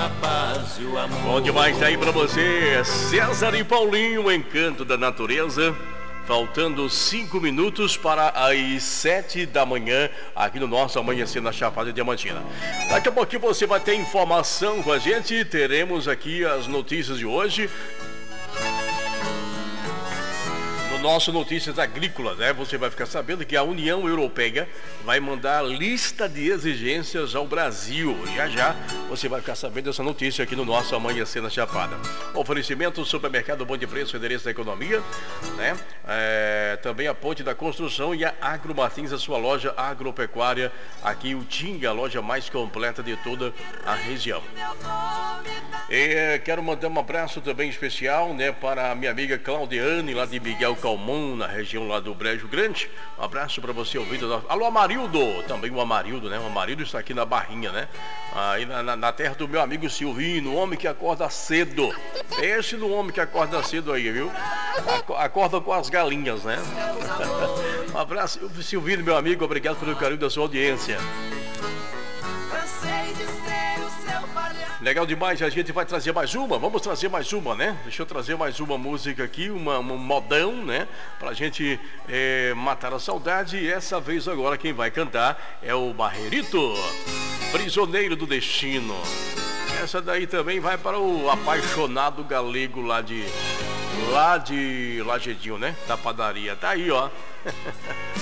a paz e o amor. Bom demais aí pra você, César e Paulinho, o encanto da natureza. Faltando 5 minutos para as 7 da manhã, aqui no nosso Amanhecer na Chapada Diamantina. Daqui a pouquinho você vai ter informação com a gente, teremos aqui as notícias de hoje. Nosso Notícias Agrícolas, né? Você vai ficar sabendo que a União Europeia vai mandar lista de exigências ao Brasil. Já já você vai ficar sabendo dessa notícia aqui no nosso Amanhecer na Chapada. Oferecimento Supermercado Bom de Preço, endereço da economia, né? Também a Ponte da Construção e a Agro Martins, a sua loja agropecuária aqui em Utinga, a loja mais completa de toda a região. E quero mandar um abraço também especial, né, para a minha amiga Claudiane, lá de Miguel Calmon, na região lá do Brejo Grande. Um abraço para você, ouvindo. Alô, Amarildo! Também o Amarildo, né? O Amarildo está aqui na Barrinha, né? Aí na terra do meu amigo Silvino, o homem que acorda cedo. Esse do homem que acorda cedo aí, viu? Acorda com as galinhas, né? Um abraço, Silvino, meu amigo. Obrigado pelo carinho da sua audiência. Legal demais, a gente vai trazer mais uma, vamos trazer mais uma, né? Deixa eu trazer mais uma música aqui, um modão, né? Pra gente matar a saudade. E essa vez agora quem vai cantar é o Barrerito, Prisioneiro do Destino. Essa daí também vai para o apaixonado galego lá de Lagedinho, né? Da padaria, tá aí, ó.